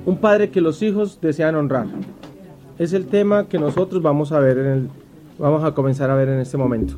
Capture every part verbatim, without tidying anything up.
un padre que los hijos desean honrar. Es el tema que nosotros vamos a ver en el, vamos a comenzar a ver en este momento.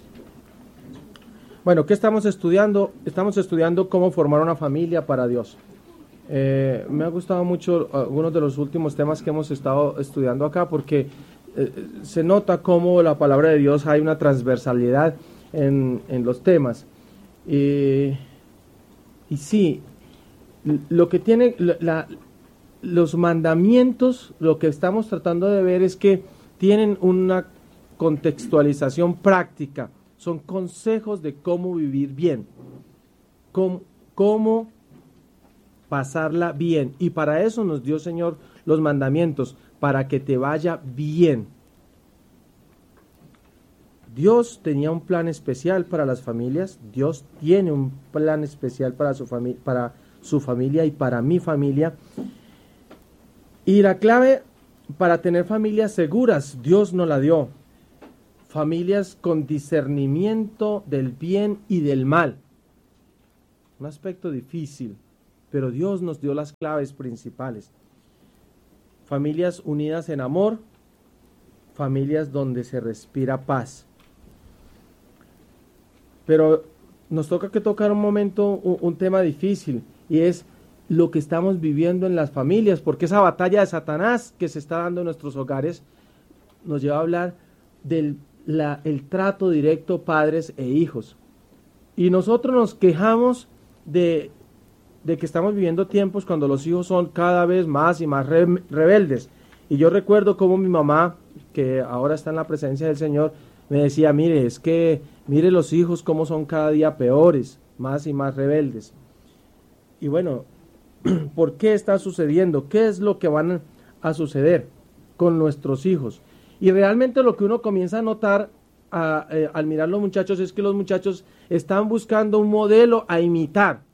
Bueno, ¿qué estamos estudiando? Estamos estudiando cómo formar una familia para Dios. Eh, me ha gustado mucho algunos de los últimos temas que hemos estado estudiando acá, porque eh, se nota cómo la palabra de Dios hay una transversalidad en, en los temas. Y, y sí, lo que tiene la, los mandamientos, lo que estamos tratando de ver es que tienen una contextualización práctica, son consejos de cómo vivir bien, cómo, cómo pasarla bien, y para eso nos dio Señor los mandamientos, para que te vaya bien. Dios tenía un plan especial para las familias, Dios tiene un plan especial para su familia, para su familia y para mi familia. Y la clave para tener familias seguras, Dios nos la dio. Familias con discernimiento del bien y del mal. Un aspecto difícil, pero Dios nos dio las claves principales. Familias unidas en amor, familias donde se respira paz. Pero nos toca que tocar un momento, un, un tema difícil, y es lo que estamos viviendo en las familias, porque esa batalla de Satanás que se está dando en nuestros hogares nos lleva a hablar del la, el trato directo padres e hijos. Y nosotros nos quejamos de, de que estamos viviendo tiempos cuando los hijos son cada vez más y más re, rebeldes. Y yo recuerdo cómo mi mamá, que ahora está en la presencia del Señor, me decía, mire, es que, mire los hijos cómo son cada día peores, más y más rebeldes. Y bueno, ¿por qué está sucediendo? ¿Qué es lo que van a suceder con nuestros hijos? Y realmente lo que uno comienza a notar a, eh, al mirar los muchachos es que los muchachos están buscando un modelo a imitar.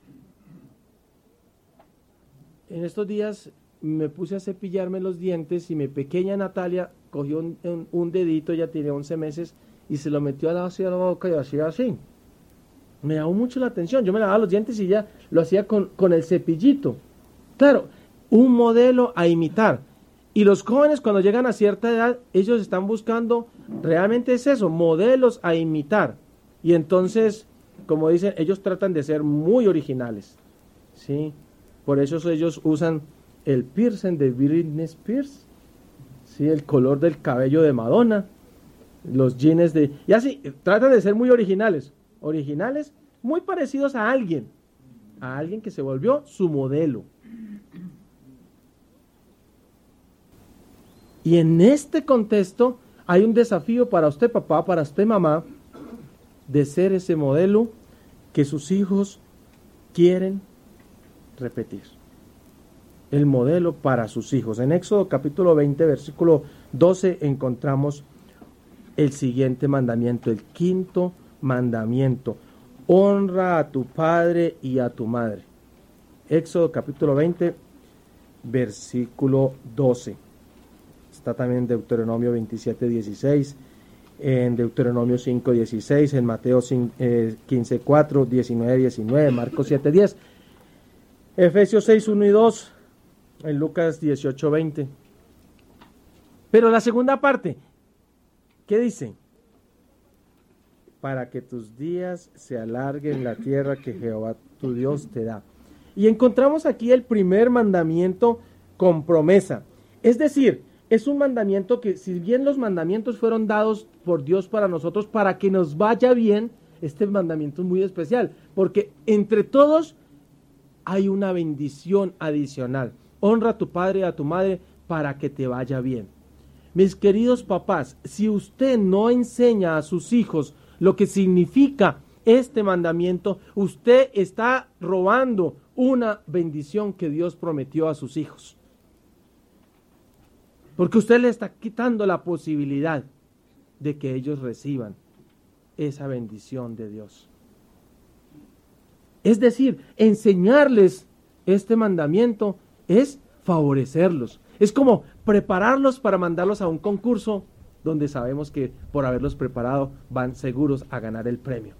En estos días me puse a cepillarme los dientes y mi pequeña Natalia cogió un, un, un dedito, ya tiene once meses, y se lo metió hacia la boca y hacía así. Me llamó mucho la atención. Yo me lavaba los dientes y ella lo hacía con, con el cepillito. Claro, un modelo a imitar. Y los jóvenes cuando llegan a cierta edad, ellos están buscando, realmente es eso, modelos a imitar. Y entonces, como dicen, ellos tratan de ser muy originales, ¿sí? Por eso ellos usan el piercing de Britney Spears, ¿sí? El color del cabello de Madonna, los jeans de... Y así, tratan de ser muy originales. Originales, muy parecidos a alguien, a alguien que se volvió su modelo. Y en este contexto hay un desafío para usted papá, para usted mamá, de ser ese modelo que sus hijos quieren repetir. El modelo para sus hijos. En Éxodo capítulo veinte, versículo doce, encontramos el siguiente mandamiento, el quinto mandamiento: honra a tu padre y a tu madre. Éxodo capítulo veinte, versículo doce. Está también en Deuteronomio veintisiete, dieciséis, en Deuteronomio cinco, dieciséis, en Mateo quince, cuatro, diecinueve, diecinueve, Marcos siete, diez, Efesios seis, uno y dos, en Lucas dieciocho, veinte. Pero la segunda parte, ¿qué dice? Para que tus días se alarguen en la tierra que Jehová tu Dios te da. Y encontramos aquí el primer mandamiento con promesa. Es decir, es un mandamiento que, si bien los mandamientos fueron dados por Dios para nosotros, para que nos vaya bien, este mandamiento es muy especial, porque entre todos hay una bendición adicional. Honra a tu padre y a tu madre para que te vaya bien. Mis queridos papás, si usted no enseña a sus hijos lo que significa este mandamiento, usted está robando una bendición que Dios prometió a sus hijos. Porque usted le está quitando la posibilidad de que ellos reciban esa bendición de Dios. Es decir, enseñarles este mandamiento es favorecerlos. Es como prepararlos para mandarlos a un concurso donde sabemos que por haberlos preparado van seguros a ganar el premio.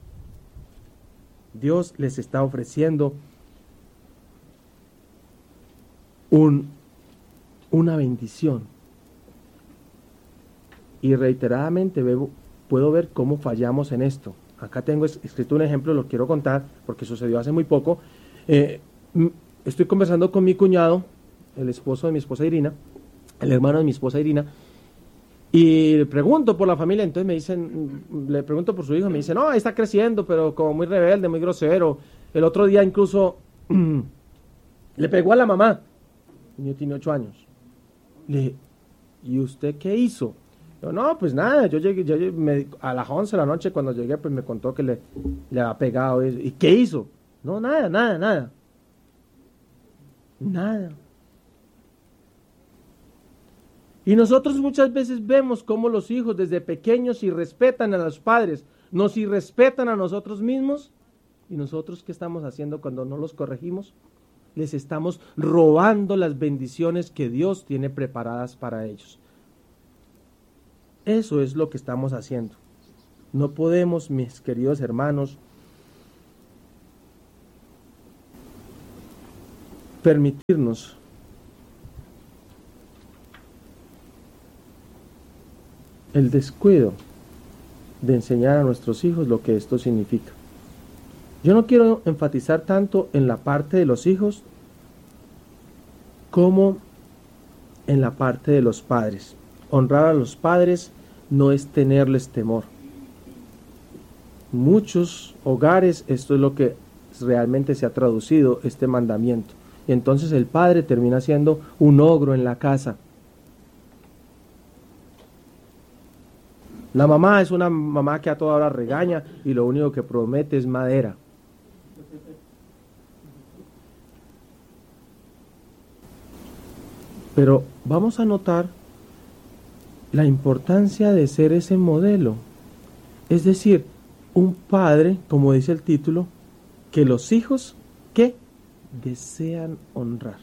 Dios les está ofreciendo un, una bendición. Y reiteradamente veo, puedo ver cómo fallamos en esto. Acá tengo escrito un ejemplo, lo quiero contar porque sucedió hace muy poco. Eh, estoy conversando con mi cuñado, el esposo de mi esposa Irina, el hermano de mi esposa Irina, y le pregunto por la familia. Entonces me dicen, le pregunto por su hijo, me dicen, no, ahí está creciendo, pero como muy rebelde, muy grosero. El otro día incluso le pegó a la mamá. El niño tiene ocho años. Le dije, ¿y usted qué hizo? Yo, no, pues nada, yo llegué, yo llegué me, a las once de la noche cuando llegué, pues me contó que le, le había pegado. ¿Y qué hizo? No, nada, nada, nada. Nada. Y nosotros muchas veces vemos cómo los hijos desde pequeños irrespetan a los padres, nos irrespetan a nosotros mismos. ¿Y nosotros qué estamos haciendo cuando no los corregimos? Les estamos robando las bendiciones que Dios tiene preparadas para ellos. Eso es lo que estamos haciendo. No podemos, mis queridos hermanos, permitirnos el descuido de enseñar a nuestros hijos lo que esto significa. Yo no quiero enfatizar tanto en la parte de los hijos como en la parte de los padres. Honrar a los padres no es tenerles temor. Muchos hogares esto es lo que realmente se ha traducido, este mandamiento. Y entonces el padre termina siendo un ogro en la casa. La mamá es una mamá que a toda hora regaña y lo único que promete es madera. Pero vamos a notar la importancia de ser ese modelo. Es decir, un padre, como dice el título, que los hijos que desean honrar.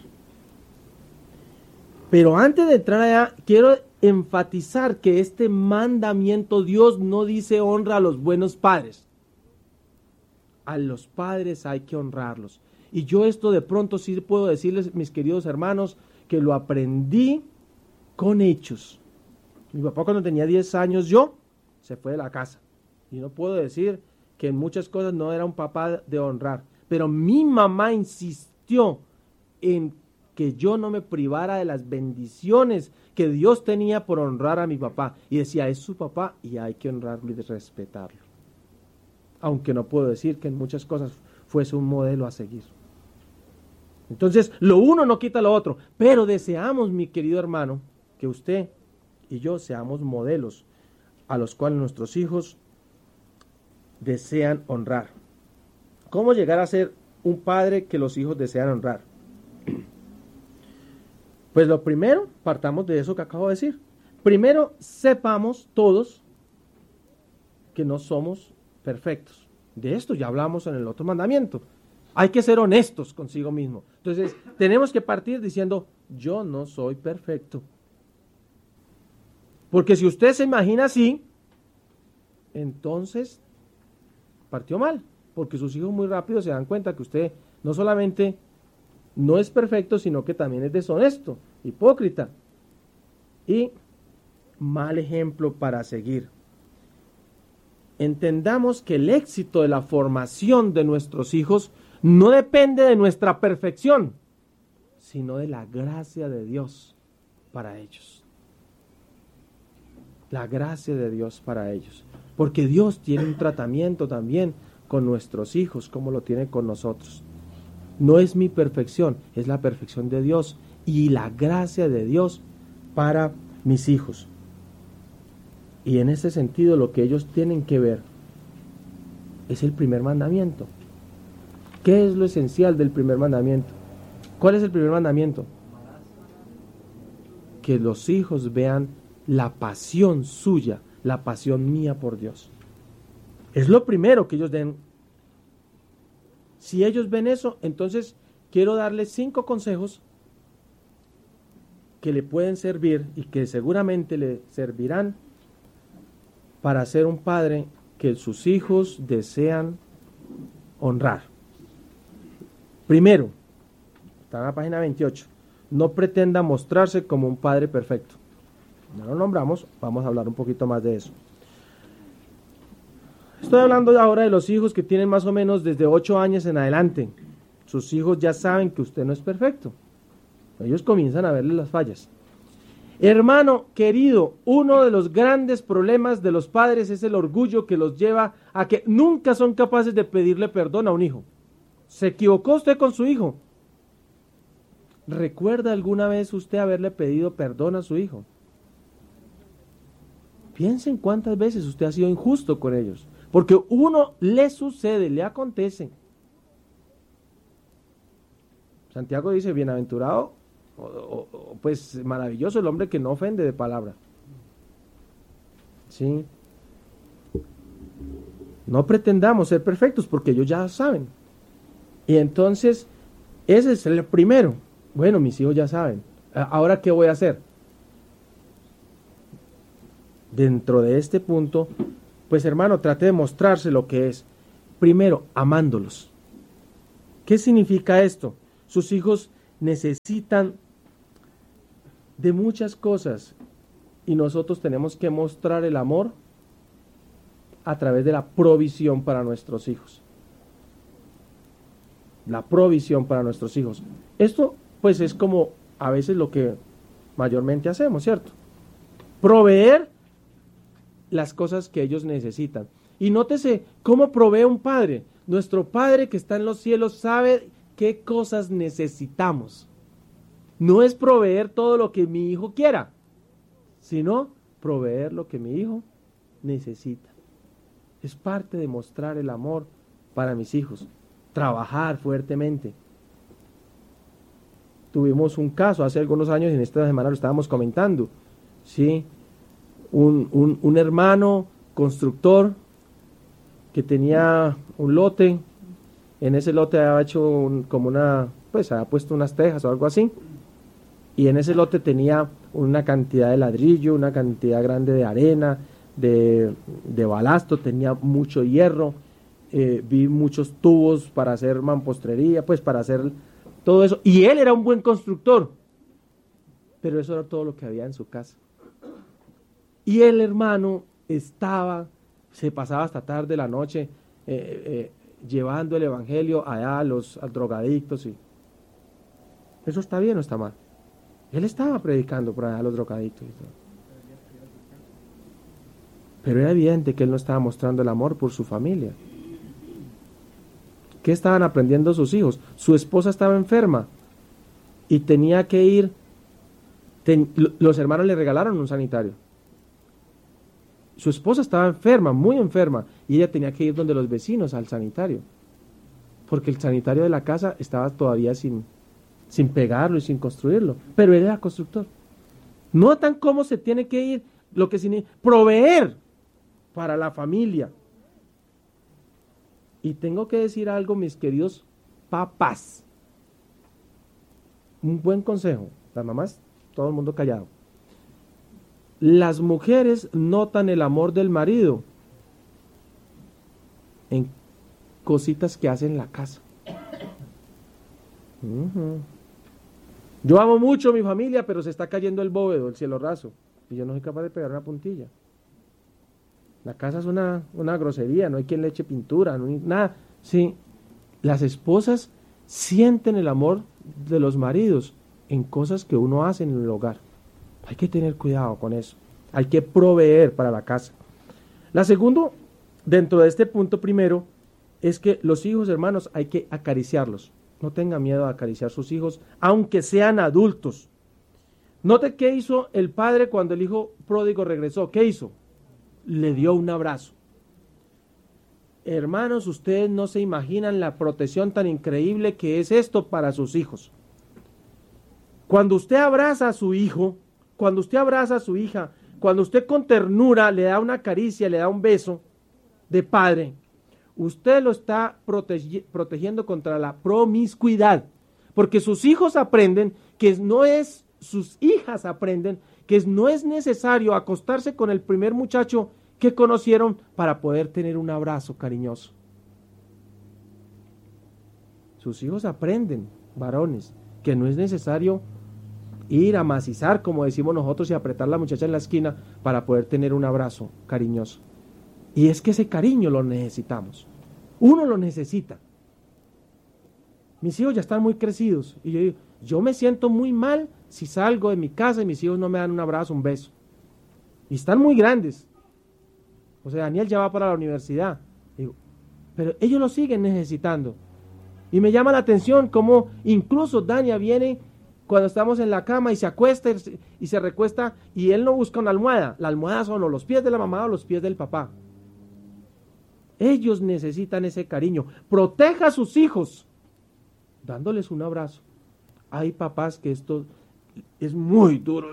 Pero antes de entrar allá, quiero enfatizar que este mandamiento, Dios no dice honra a los buenos padres. A los padres hay que honrarlos. Y yo esto de pronto sí puedo decirles, mis queridos hermanos, que lo aprendí con hechos. Mi papá cuando tenía diez años yo, se fue de la casa. Y no puedo decir que en muchas cosas no era un papá de honrar. Pero mi mamá insistió en que yo no me privara de las bendiciones que Dios tenía por honrar a mi papá. Y decía, es su papá y hay que honrarlo y respetarlo. Aunque no puedo decir que en muchas cosas fuese un modelo a seguir. Entonces, lo uno no quita lo otro. Pero deseamos, mi querido hermano, que usted y yo seamos modelos a los cuales nuestros hijos desean honrar. ¿Cómo llegar a ser un padre que los hijos desean honrar? Pues lo primero, partamos de eso que acabo de decir. Primero, sepamos todos que no somos perfectos. De esto ya hablamos en el otro mandamiento. Hay que ser honestos consigo mismo. Entonces, tenemos que partir diciendo, yo no soy perfecto. Porque si usted se imagina así, entonces partió mal. Porque sus hijos muy rápido se dan cuenta que usted no solamente no es perfecto, sino que también es deshonesto, hipócrita y mal ejemplo para seguir. Entendamos que el éxito de la formación de nuestros hijos no depende de nuestra perfección, sino de la gracia de Dios para ellos. La gracia de Dios para ellos. Porque Dios tiene un tratamiento también con nuestros hijos, como lo tiene con nosotros. No es mi perfección, es la perfección de Dios y la gracia de Dios para mis hijos. Y en ese sentido lo que ellos tienen que ver es el primer mandamiento. ¿Qué es lo esencial del primer mandamiento? ¿Cuál es el primer mandamiento? Que los hijos vean la pasión suya, la pasión mía por Dios. Es lo primero que ellos den. Si ellos ven eso, entonces quiero darles cinco consejos que le pueden servir y que seguramente le servirán para ser un padre que sus hijos desean honrar. Primero, está en la página veintiocho. no pretenda mostrarse como un padre perfecto. No lo nombramos, vamos a hablar un poquito más de eso. Estoy hablando ahora de los hijos que tienen más o menos desde ocho años en adelante. Sus hijos ya saben que usted no es perfecto. Ellos comienzan a verle las fallas. Hermano querido, uno de los grandes problemas de los padres es el orgullo que los lleva a que nunca son capaces de pedirle perdón a un hijo. ¿Se equivocó usted con su hijo? ¿Recuerda alguna vez usted haberle pedido perdón a su hijo? Piensen cuántas veces usted ha sido injusto con ellos, porque uno le sucede, le acontece. Santiago dice, bienaventurado, o, o, o, pues maravilloso el hombre que no ofende de palabra. ¿Sí? No pretendamos ser perfectos porque ellos ya saben. Y entonces, ese es el primero. Bueno, mis hijos ya saben. Ahora, ¿qué voy a hacer? Dentro de este punto, pues hermano, trate de mostrarse lo que es. Primero, amándolos. ¿Qué significa esto? Sus hijos necesitan de muchas cosas y nosotros tenemos que mostrar el amor a través de la provisión para nuestros hijos. La provisión para nuestros hijos. Esto pues es como a veces lo que mayormente hacemos, ¿cierto? Proveer las cosas que ellos necesitan. Y nótese cómo provee un padre. Nuestro Padre que está en los cielos sabe qué cosas necesitamos. No es proveer todo lo que mi hijo quiera, sino proveer lo que mi hijo necesita. Es parte de mostrar el amor para mis hijos. Trabajar fuertemente. Tuvimos un caso hace algunos años, y en esta semana lo estábamos comentando, ¿sí? Un, un, un hermano constructor que tenía un lote. En ese lote había hecho un, como una, pues había puesto unas tejas o algo así, y en ese lote tenía una cantidad de ladrillo, una cantidad grande de arena, de, de balasto, tenía mucho hierro, eh, vi muchos tubos para hacer mampostería, pues para hacer todo eso, y él era un buen constructor, pero eso era todo lo que había en su casa. Y el hermano estaba, se pasaba hasta tarde la noche, eh, eh, llevando el evangelio allá a los a drogadictos. Y ¿eso está bien o está mal? Él estaba predicando por allá a los drogadictos y todo. Pero era evidente que él no estaba mostrando el amor por su familia. ¿Qué estaban aprendiendo sus hijos? Su esposa estaba enferma y tenía que ir, ten, los hermanos le regalaron un sanitario. Su esposa estaba enferma, muy enferma, y ella tenía que ir donde los vecinos al sanitario, porque el sanitario de la casa estaba todavía sin, sin pegarlo y sin construirlo, pero él era constructor. Notan cómo se tiene que ir, lo que significa proveer para la familia. Y tengo que decir algo, mis queridos papás, un buen consejo, las mamás, todo el mundo callado. Las mujeres notan el amor del marido en cositas que hace en la casa. Uh-huh. Yo amo mucho a mi familia, pero se está cayendo el bóvedo, el cielo raso, y yo no soy capaz de pegar una puntilla. La casa es una, una grosería, no hay quien le eche pintura, no hay nada. Sí, las esposas sienten el amor de los maridos en cosas que uno hace en el hogar. Hay que tener cuidado con eso. Hay que proveer para la casa. La segunda, dentro de este punto primero, es que los hijos, hermanos, hay que acariciarlos. No tengan miedo a acariciar sus hijos, aunque sean adultos. Note qué hizo el padre cuando el hijo pródigo regresó. ¿Qué hizo? Le dio un abrazo. Hermanos, ustedes no se imaginan la protección tan increíble que es esto para sus hijos. Cuando usted abraza a su hijo, cuando usted abraza a su hija, cuando usted con ternura le da una caricia, le da un beso de padre, usted lo está protegi- protegiendo contra la promiscuidad, porque sus hijos aprenden que no es, sus hijas aprenden que no es necesario acostarse con el primer muchacho que conocieron para poder tener un abrazo cariñoso. Sus hijos aprenden, varones, que no es necesario ir a macizar, como decimos nosotros, y apretar a la muchacha en la esquina para poder tener un abrazo cariñoso. Y es que ese cariño lo necesitamos. Uno lo necesita. Mis hijos ya están muy crecidos y yo digo, yo me siento muy mal si salgo de mi casa y mis hijos no me dan un abrazo, un beso. Y están muy grandes. O sea, Daniel ya va para la universidad. Digo, pero ellos lo siguen necesitando. Y me llama la atención cómo incluso Dania viene cuando estamos en la cama y se acuesta y se recuesta y él no busca una almohada. La almohada son o los pies de la mamá o los pies del papá. Ellos necesitan ese cariño. Proteja a sus hijos dándoles un abrazo. Hay papás que esto es muy duro.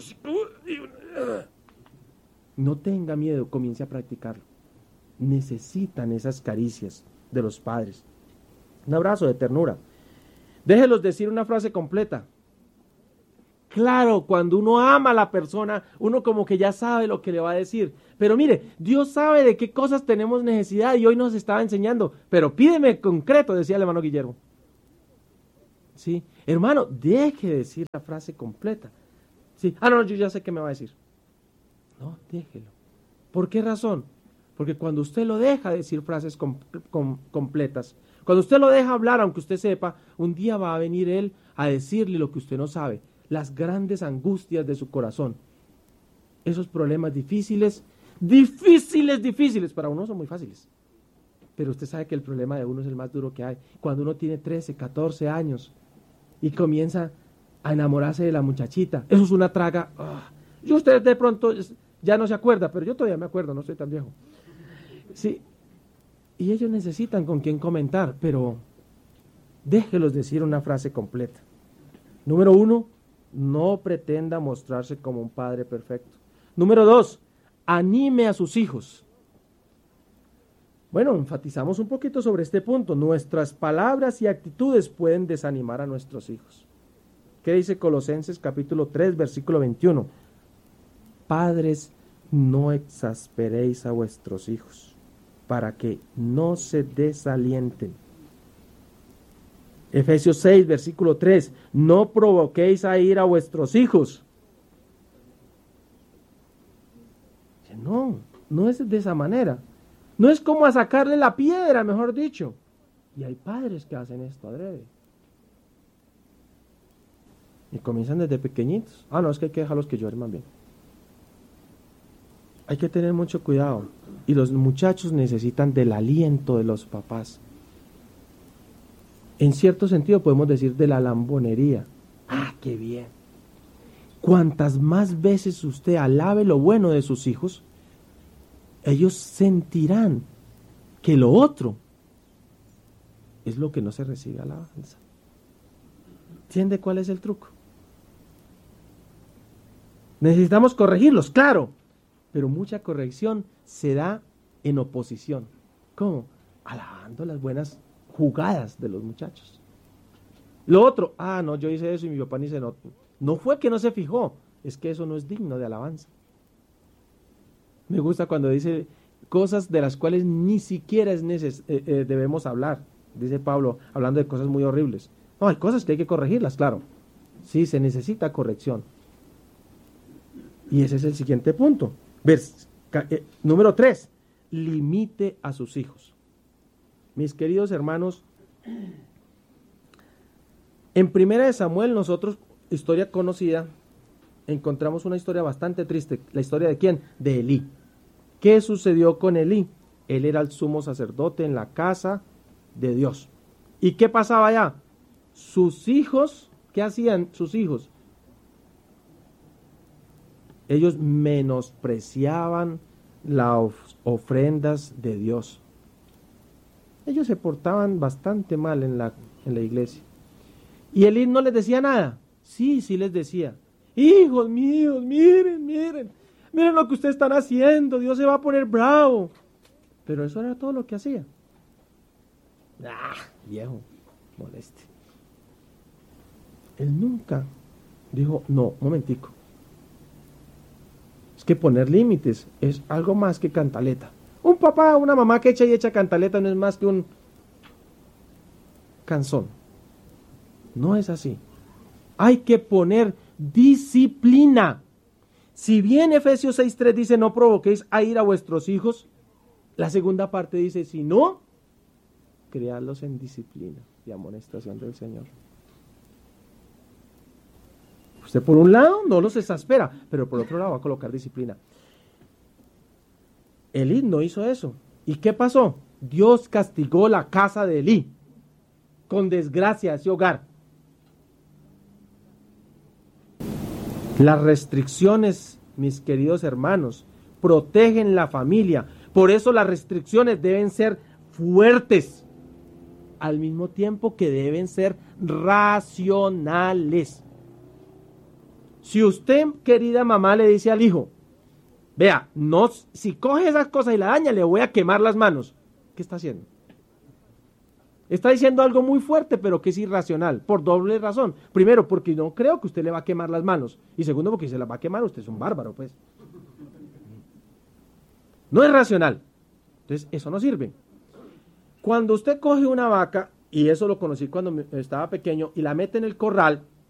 No tenga miedo, comience a practicarlo. Necesitan esas caricias de los padres. Un abrazo de ternura. Déjelos decir una frase completa. Claro, cuando uno ama a la persona, uno como que ya sabe lo que le va a decir. Pero mire, Dios sabe de qué cosas tenemos necesidad y hoy nos estaba enseñando. Pero pídeme concreto, decía el hermano Guillermo. Sí, hermano, deje de decir la frase completa. Sí, ah, no, yo ya sé qué me va a decir. No, déjelo. ¿Por qué razón? Porque cuando usted lo deja decir frases com com completas, cuando usted lo deja hablar, aunque usted sepa, un día va a venir él a decirle lo que usted no sabe, las grandes angustias de su corazón, esos problemas difíciles, difíciles, difíciles, para uno son muy fáciles, pero usted sabe que el problema de uno es el más duro que hay, cuando uno tiene trece, catorce años y comienza a enamorarse de la muchachita, eso es una traga, oh, y usted de pronto ya no se acuerda, pero yo todavía me acuerdo, no soy tan viejo, sí, y ellos necesitan con quién comentar, pero déjelos decir una frase completa. Número uno, no pretenda mostrarse como un padre perfecto. Número dos, anime a sus hijos. Bueno, enfatizamos un poquito sobre este punto. Nuestras palabras y actitudes pueden desanimar a nuestros hijos. ¿Qué dice Colosenses capítulo tres, versículo veintiuno? Padres, no exasperéis a vuestros hijos, para que no se desalienten. Efesios seis, versículo tres, no provoquéis a ira a vuestros hijos. No, no es de esa manera. No es como a sacarle la piedra, mejor dicho. Y hay padres que hacen esto adrede. Y comienzan desde pequeñitos. Ah, no, es que hay que dejarlos que lloren más bien. Hay que tener mucho cuidado. Y los muchachos necesitan del aliento de los papás. En cierto sentido podemos decir de la lambonería. ¡Ah, qué bien! Cuantas más veces usted alabe lo bueno de sus hijos, ellos sentirán que lo otro es lo que no se recibe alabanza. ¿Entiende cuál es el truco? Necesitamos corregirlos, claro, pero mucha corrección se da en oposición. ¿Cómo? Alabando las buenas jugadas de los muchachos. Lo otro, ah, no, yo hice eso y mi papá ni se notó. No fue que no se fijó, es que eso no es digno de alabanza. Me gusta cuando dice cosas de las cuales ni siquiera es neces eh, eh, debemos hablar, dice Pablo, hablando de cosas muy horribles. No, hay cosas que hay que corregirlas, claro. Sí, se necesita corrección. Y ese es el siguiente punto. Vers, eh, número tres, limite a sus hijos. Mis queridos hermanos, en Primera de Samuel nosotros, historia conocida, encontramos una historia bastante triste. ¿La historia de quién? De Elí. ¿Qué sucedió con Elí? Él era el sumo sacerdote en la casa de Dios. ¿Y qué pasaba allá? Sus hijos, ¿qué hacían sus hijos? Ellos menospreciaban las of- ofrendas de Dios. Ellos se portaban bastante mal en la, en la iglesia. Y Elí no les decía nada. Sí, sí les decía. Hijos míos, miren, miren. Miren lo que ustedes están haciendo. Dios se va a poner bravo. Pero eso era todo lo que hacía. Ah, viejo, moleste. Él nunca dijo, no, momentico. Es que poner límites es algo más que cantaleta. Un papá, una mamá que echa y echa cantaleta no es más que un canzón. No es así. Hay que poner disciplina. Si bien Efesios seis tres dice no provoquéis a ir a vuestros hijos, la segunda parte dice si no, criadlos en disciplina y amonestación del Señor. Usted por un lado no los exaspera, pero por otro lado va a colocar disciplina. Elí no hizo eso. ¿Y qué pasó? Dios castigó la casa de Elí con desgracia a ese hogar. Las restricciones, mis queridos hermanos, protegen la familia. Por eso las restricciones deben ser fuertes, al mismo tiempo que deben ser racionales. Si usted, querida mamá, le dice al hijo, vea, no, si coge esas cosas y la daña, le voy a quemar las manos. ¿Qué está haciendo? Está diciendo algo muy fuerte, pero que es irracional, por doble razón. Primero, porque no creo que usted le va a quemar las manos. Y segundo, porque si se las va a quemar, usted es un bárbaro, pues. No es racional. Entonces, eso no sirve. Cuando usted coge una vaca, y eso lo conocí cuando estaba pequeño, y la mete en el corral,